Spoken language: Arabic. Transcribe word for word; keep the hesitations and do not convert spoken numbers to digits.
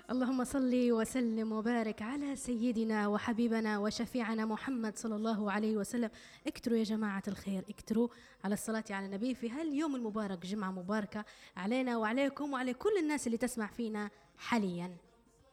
اللهم صل وسلم وبارك على سيدنا وحبيبنا وشفيعنا محمد صلى الله عليه وسلم. اكتروا يا جماعة الخير، اكتروا على الصلاة على النبي في هاليوم المبارك، جمعة مباركة علينا وعليكم وعلى كل الناس اللي تسمع فينا حاليا.